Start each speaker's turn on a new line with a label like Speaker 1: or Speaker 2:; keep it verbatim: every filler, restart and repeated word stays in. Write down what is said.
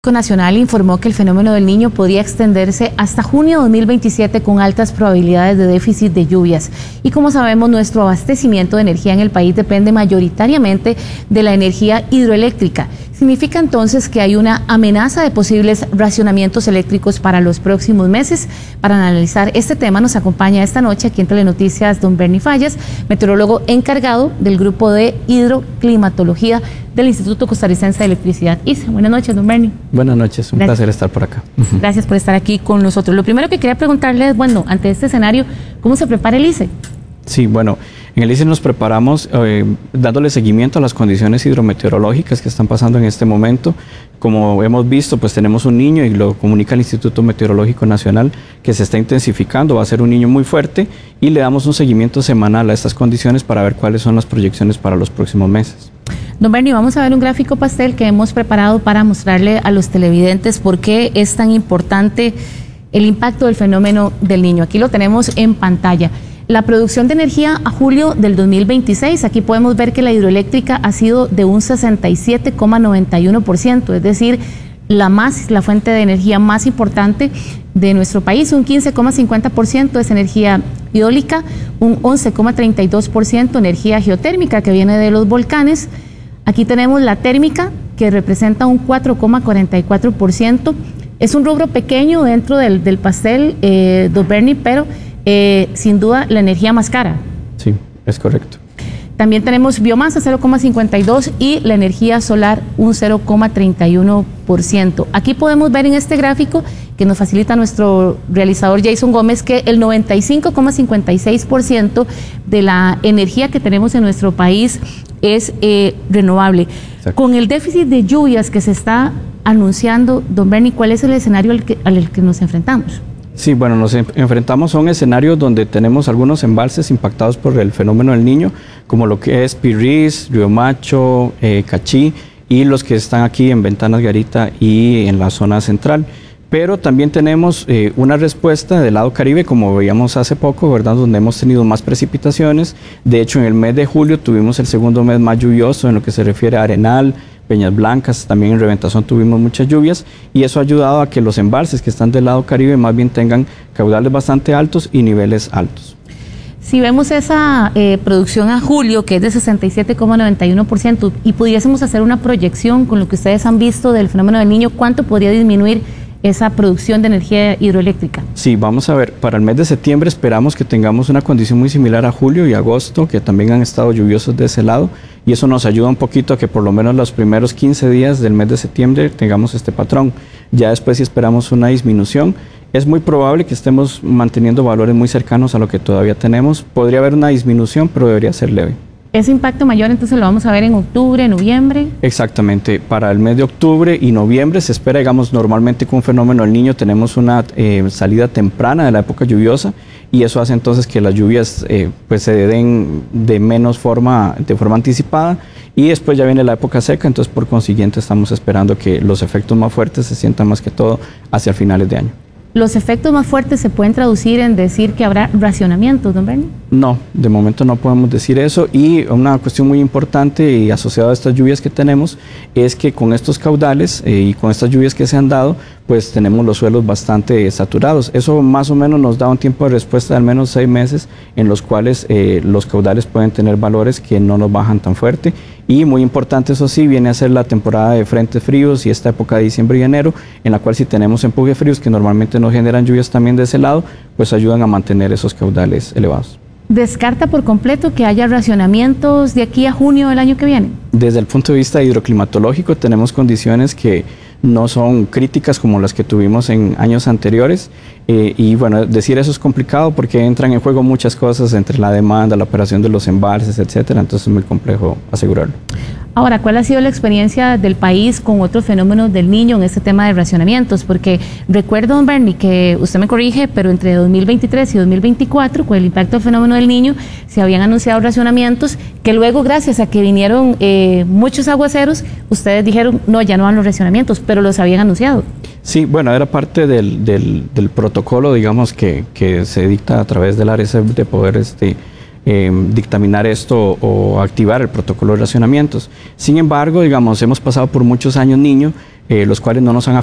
Speaker 1: Nacional informó que el fenómeno del Niño podría extenderse hasta junio de dos mil veintisiete con altas probabilidades de déficit de lluvias. Y como sabemos, nuestro abastecimiento de energía en el país depende mayoritariamente de la energía hidroeléctrica. Significa entonces que hay una amenaza de posibles racionamientos eléctricos para los próximos meses. Para analizar este tema nos acompaña esta noche aquí en Telenoticias don Bernie Fallas, meteorólogo encargado del grupo de hidroclimatología del Instituto Costarricense de Electricidad, I C E. Buenas noches, don Bernie.
Speaker 2: Buenas noches, un
Speaker 1: Gracias.
Speaker 2: placer estar por acá.
Speaker 1: Gracias por estar aquí con nosotros. Lo primero que quería preguntarle es, bueno, ante este escenario, ¿cómo se prepara el I C E?
Speaker 2: Sí, bueno, en el I C E nos preparamos eh, dándole seguimiento a las condiciones hidrometeorológicas que están pasando en este momento. Como hemos visto, pues tenemos un niño y lo comunica el Instituto Meteorológico Nacional que se está intensificando, va a ser un niño muy fuerte y le damos un seguimiento semanal a estas condiciones para ver cuáles son las proyecciones para los próximos meses.
Speaker 1: Don Bernie, vamos a ver un gráfico pastel que hemos preparado para mostrarle a los televidentes por qué es tan importante el impacto del fenómeno del Niño. Aquí lo tenemos en pantalla. La producción de energía a julio del dos mil veintiséis, aquí podemos ver que la hidroeléctrica ha sido de un sesenta y siete coma noventa y uno por ciento, es decir, la, más, la fuente de energía más importante de nuestro país. Un quince coma cincuenta por ciento es energía eólica, un once coma treinta y dos por ciento energía geotérmica que viene de los volcanes. Aquí tenemos la térmica, que representa un cuatro coma cuarenta y cuatro por ciento. Es un rubro pequeño dentro del, del pastel, eh, don Bernie, pero eh, sin duda la energía más cara.
Speaker 2: Sí, es correcto.
Speaker 1: También tenemos biomasa cero coma cincuenta y dos y la energía solar un cero coma treinta y uno por ciento. Aquí podemos ver en este gráfico que nos facilita nuestro realizador Jason Gómez que el noventa y cinco coma cincuenta y seis por ciento de la energía que tenemos en nuestro país es eh, renovable. Exacto. Con el déficit de lluvias que se está anunciando, don Bernie, ¿cuál es el escenario al que, al que nos enfrentamos?
Speaker 2: Sí, bueno, nos enfrentamos a un escenario donde tenemos algunos embalses impactados por el fenómeno del Niño, como lo que es Pirriz, Río Macho, eh, Cachí y los que están aquí en Ventanas Garita y en la zona central. Pero también tenemos eh, una respuesta del lado Caribe, como veíamos hace poco, ¿verdad?, donde hemos tenido más precipitaciones. De hecho, en el mes de julio tuvimos el segundo mes más lluvioso en lo que se refiere a Arenal, Peñas Blancas, también en Reventazón tuvimos muchas lluvias y eso ha ayudado a que los embalses que están del lado Caribe más bien tengan caudales bastante altos y niveles altos.
Speaker 1: Si vemos esa eh, producción a julio, que es de sesenta y siete coma noventa y uno por ciento, y pudiésemos hacer una proyección con lo que ustedes han visto del fenómeno del Niño, ¿cuánto podría disminuir esa producción de energía hidroeléctrica?
Speaker 2: Sí, vamos a ver, para el mes de septiembre esperamos que tengamos una condición muy similar a julio y agosto, que también han estado lluviosos de ese lado, y eso nos ayuda un poquito a que por lo menos los primeros quince días del mes de septiembre tengamos este patrón. Ya después, si esperamos una disminución, es muy probable que estemos manteniendo valores muy cercanos a lo que todavía tenemos. Podría haber una disminución, pero debería ser leve.
Speaker 1: Ese impacto mayor entonces lo vamos a ver en octubre, noviembre.
Speaker 2: Exactamente, para el mes de octubre y noviembre se espera, digamos, normalmente con un fenómeno del Niño tenemos una eh, salida temprana de la época lluviosa y eso hace entonces que las lluvias eh, pues se den de menos forma, de forma anticipada y después ya viene la época seca, entonces por consiguiente estamos esperando que los efectos más fuertes se sientan más que todo hacia finales de año.
Speaker 1: ¿Los efectos más fuertes se pueden traducir en decir que habrá racionamientos, don Bernie?
Speaker 2: No, de momento no podemos decir eso y una cuestión muy importante y asociada a estas lluvias que tenemos es que con estos caudales eh, y con estas lluvias que se han dado, pues tenemos los suelos bastante saturados. Eso más o menos nos da un tiempo de respuesta de al menos seis meses en los cuales eh, los caudales pueden tener valores que no nos bajan tan fuerte. Y muy importante, eso sí, viene a ser la temporada de frentes fríos y esta época de diciembre y enero, en la cual si tenemos empujes fríos que normalmente no generan lluvias también de ese lado, pues ayudan a mantener esos caudales elevados.
Speaker 1: ¿Descarta por completo que haya racionamientos de aquí a junio del año que viene?
Speaker 2: Desde el punto de vista hidroclimatológico tenemos condiciones que no son críticas como las que tuvimos en años anteriores eh, y bueno, decir eso es complicado porque entran en juego muchas cosas entre la demanda, la operación de los embalses, etcétera, entonces es muy complejo asegurarlo.
Speaker 1: Ahora, ¿cuál ha sido la experiencia del país con otros fenómenos del Niño en este tema de racionamientos? Porque recuerdo, don Bernie, que usted me corrige, pero entre dos mil veintitrés y dos mil veinticuatro, con el impacto del fenómeno del Niño, se habían anunciado racionamientos que luego, gracias a que vinieron eh, muchos aguaceros, ustedes dijeron, no, ya no van los racionamientos, pero los habían anunciado.
Speaker 2: Sí, bueno, era parte del, del, del protocolo, digamos, que, que se dicta a través del A R E C E P de poder este, eh, dictaminar esto o activar el protocolo de racionamientos. Sin embargo, digamos, hemos pasado por muchos años niños, eh, los cuales no nos han